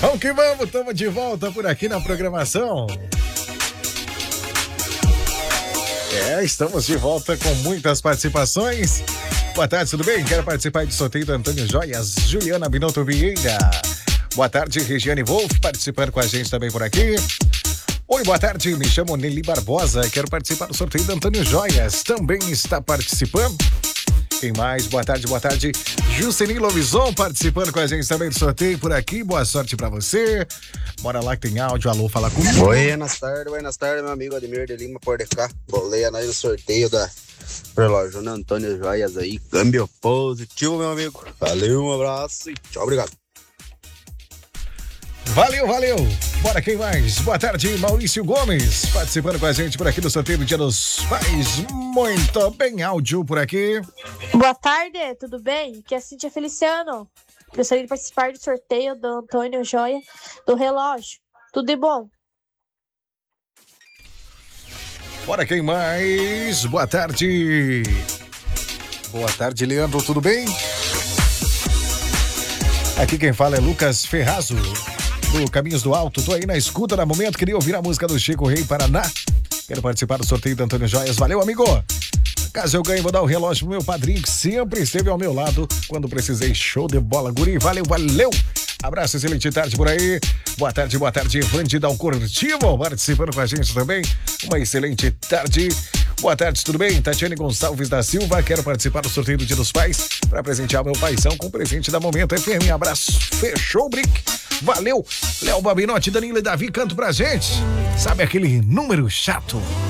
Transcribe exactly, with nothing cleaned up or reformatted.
Vamos que vamos, estamos de volta por aqui na programação. É, estamos de volta com muitas participações. Boa tarde, tudo bem? Quero participar do sorteio do Antônio Joias, Juliana Binotto Vieira. Boa tarde, Regiane Wolf, participando com a gente também por aqui. Oi, boa tarde, me chamo Nelly Barbosa, quero participar do sorteio do Antônio Joias, também está participando. Quem mais? Boa tarde, boa tarde. Juscelino Lovison participando com a gente também do sorteio por aqui. Boa sorte pra você. Bora lá que tem áudio. Alô, fala comigo. Buenas tardes, buenas tardes, meu amigo Ademir de Lima por cá. Boleia nós no sorteio da relógio no Antônio Joias aí. Câmbio positivo, meu amigo. Valeu, um abraço e tchau, obrigado. Valeu, valeu. Bora, quem mais? Boa tarde, Maurício Gomes, participando com a gente por aqui do sorteio do Dia dos Pais. Muito bem, áudio por aqui. Boa tarde, tudo bem? Aqui é a Cíntia Feliciano. Gostaria de participar do sorteio do Antônio Joia do relógio. Tudo de bom. Bora, quem mais? Boa tarde. Boa tarde, Leandro, tudo bem? Aqui quem fala é Lucas Ferrazo, do Caminhos do Alto. Tô aí na escuta, no momento, queria ouvir a música do Chico Rei Paraná. Quero participar do sorteio do Antônio Joias. Valeu, amigo! Caso eu ganhe, vou dar o relógio pro meu padrinho, que sempre esteve ao meu lado quando precisei. Show de bola, guri. Valeu, valeu! Abraço, excelente tarde por aí. Boa tarde, boa tarde, Evande Dalcortivo, participando com a gente também. Uma excelente tarde. Boa tarde, tudo bem? Tatiane Gonçalves da Silva, quero participar do sorteio do Dia dos Pais para presentear meu paizão com o presente da Momento F M. Abraço, fechou, Brick. Valeu, Léo Babinotti, Danilo e Davi, canto pra gente. Sabe aquele número chato?